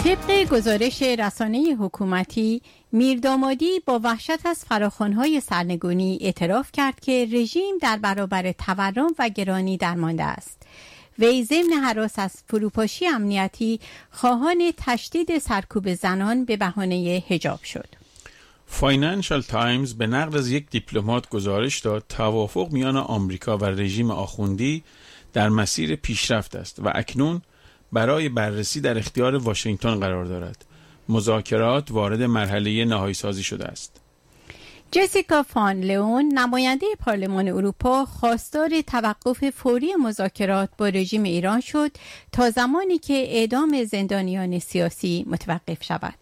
طبق گزارش رسانه حکومتی، میردامادی با وحشت از فراخوان‌های سرنگونی اعتراف کرد که رژیم در برابر تورم و گرانی درمانده است. وی ضمن هراس از فروپاشی امنیتی خواهان تشدید سرکوب زنان به بهانه حجاب شد. فاینانشال تایمز به نقل از یک دیپلمات گزارش داد توافق میان آمریکا و رژیم آخوندی در مسیر پیشرفت است و اکنون برای بررسی در اختیار واشنگتن قرار دارد. مذاکرات وارد مرحله نهایی سازی شده است. جسیکا فان لئون، نماینده پارلمان اروپا، خواستار توقف فوری مذاکرات با رژیم ایران شد تا زمانی که اعدام زندانیان سیاسی متوقف شود.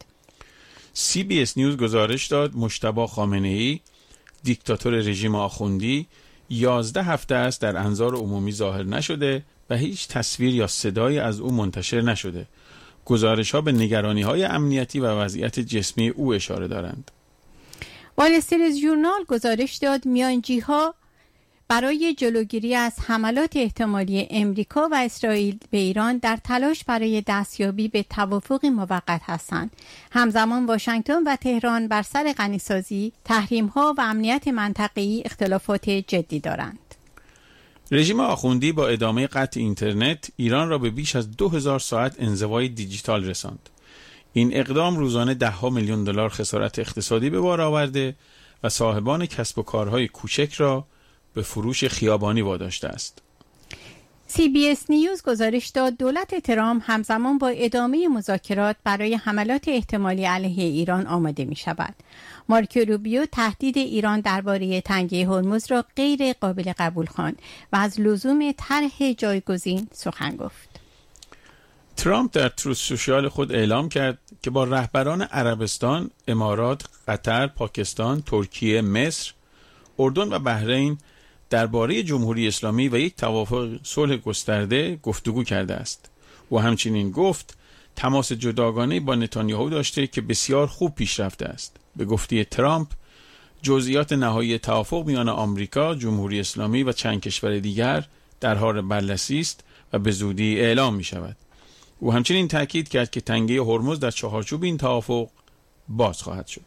CBS نیوز گزارش داد مجتبی خامنه‌ای، دیکتاتور رژیم آخوندی، 11 هفته است در انظار عمومی ظاهر نشده و هیچ تصویر یا صدایی از او منتشر نشده. گزارش‌ها به نگرانی‌های امنیتی و وضعیت جسمی او اشاره دارند. وال استریت ژورنال گزارش داد میانجی‌ها برای جلوگیری از حملات احتمالی امریکا و اسرائیل به ایران در تلاش برای دستیابی به توافقی موقت هستند. همزمان واشنگتن و تهران بر سر غنیسازی، تحریم‌ها و امنیت منطقه‌ای اختلافات جدی دارند. رژیم آخوندی با ادامه قطع اینترنت ایران را به بیش از 2000 ساعت انزوای دیجیتال رساند. این اقدام روزانه $10 میلیون خسارت اقتصادی به بار آورده و صاحبان کسب و کارهای کوچک را به فروش خیابانی واداشته است. CBS نیوز گزارش داد دولت ترامپ همزمان با ادامه مذاکرات برای حملات احتمالی علیه ایران آماده می شود. مارکو روبیو تهدید ایران درباره تنگه هرمز را غیر قابل قبول خواند و از لزوم طرح جایگزین سخن گفت. ترامپ در تروث سوشیال خود اعلام کرد که با رهبران عربستان، امارات، قطر، پاکستان، ترکیه، مصر، اردن و بحرین درباره جمهوری اسلامی و یک توافق صلح گسترده گفتگو کرده است. او همچنین گفت تماس جداگانه با نتانیاهو داشته که بسیار خوب پیش رفته است. به گفته ترامپ جزئیات نهایی توافق میان آمریکا، جمهوری اسلامی و چند کشور دیگر در حال بررسی است و به زودی اعلام می شود. او همچنین تاکید کرد که تنگه هرمز در چهارچوب این توافق باز خواهد شد.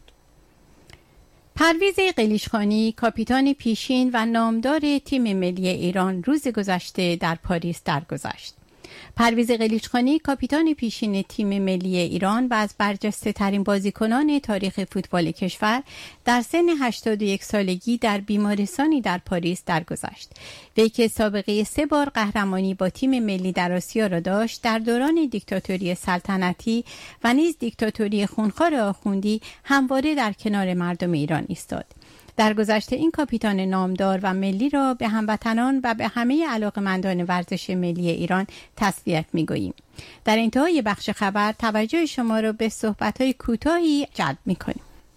پرویز قلیچخانی، کاپیتان پیشین و نامدار تیم ملی ایران، روز گذشته در پاریس درگذشت. پرویز قلیچخانی، کاپیتان پیشین تیم ملی ایران و از برجسته ترین بازیکنان تاریخ فوتبال کشور، در سن 81 سالگی در بیمارستانی در پاریس درگذشت. وی که سابقه 3 بار قهرمانی با تیم ملی در آسیا را داشت، در دوران دیکتاتوری سلطنتی و نیز دیکتاتوری خونخوار آخوندی همواره در کنار مردم ایران ایستاد. در گذشته این کاپیتان نامدار و ملی را به هموطنان و به همه علاقه‌مندان ورزش ملی ایران تسلیت می‌گوییم. در انتهای بخش خبر توجه شما را به صحبت‌های کوتاهی جلب می‌کنیم.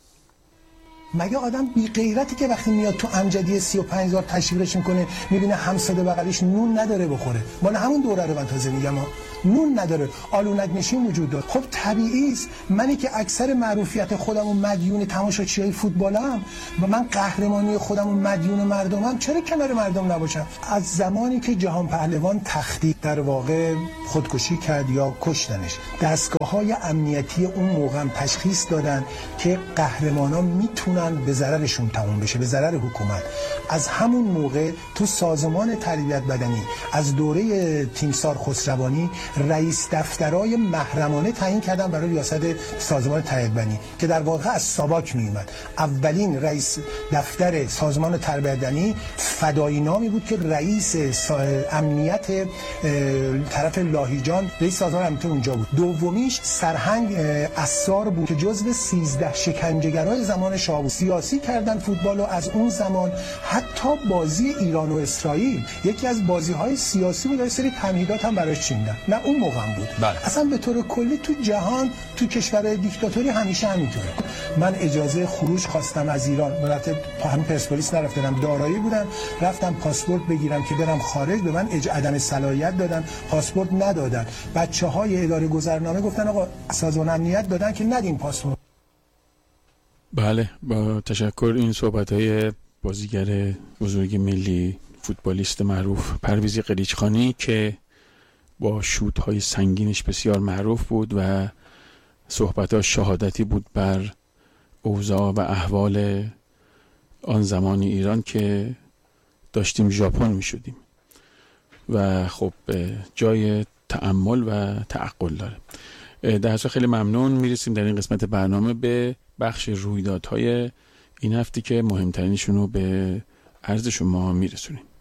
مگه آدم بی غیرتی که وقتی میاد تو امجدیه 35000 تشویقش میکنه میبینه همساده بغلیش نون نداره بخوره؟ مال همون دوره رو من تازه میگم نون نداره، آلونک نشین وجود داره. خب طبیعی است منی که اکثر معروفیت خودم و مدیون تماشاچیای فوتبالم و من قهرمانی خودم و مدیون مردمم، چرا کنار مردم نباشم؟ از زمانی که جهان پهلوان تختی در واقع خودکشی کرد یا کشتنش، دستگاه‌های امنیتی اون موقع هم تشخیص دادن که قهرمانان میتونن به ضررشون تموم بشه، به ضرر حکومت. از همون موقع تو سازمان تربیت بدنی از دوره تیمسار خسروانی رئیس دفترای محرمانه تعیین کردن برای ریاست سازمان تربیت بدنی که در واقع از ساواک میومد. اولین رئیس دفتر سازمان تربیت بدنی فدایی نامی بود که رئیس امنیت طرف لاهیجان رئیس سازمان امنیت اونجا بود. دومیش سرهنگ اسار بود که جزو 13 شکنجهگرای زمان شاه بود. سیاسی کردن فوتبال و از اون زمان حتی بازی ایران و اسرائیل یکی از بازی‌های سیاسی بود، سری تمهیدات هم براش چیندن. نه اون موقع هم بود. اصلا به طور کلی تو جهان تو کشورهای دیکتاتوری همیشه همینطوره. من اجازه خروج خواستم از ایران، البته هم پرسپولیس نرفتم، دارایی بودم، رفتم پاسپورت بگیرم که برم خارج، به من عدم صلاحیت دادن، پاسپورت ندادن. بچه‌های اداره گذرنامه گفتن آقا سازمان امنیت دادن که ندیم پاسپورت. بله، با تشکر. این صحبت‌های بازیگر بزرگ ملی، فوتبالیست معروف پرویز قلیچخانی که با شوت‌های سنگینش بسیار معروف بود و صحبت‌ها شهادتی بود بر اوضاع و احوال آن زمان ایران که داشتیم ژاپن می‌شدیم و خب جای تأمل و تعقل داره. در اصل خیلی ممنون. میرسیم در این قسمت برنامه به بخش رویدادهای این هفته که مهمترینشون رو به عرض شما میرسونیم.